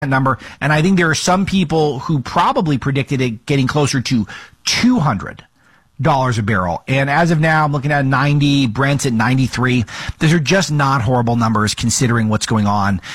number, and I think there are some people who probably predicted it getting closer to $200 a barrel. And as of now, I'm looking at 90, Brent's at 93. Those are just not horrible numbers considering what's going on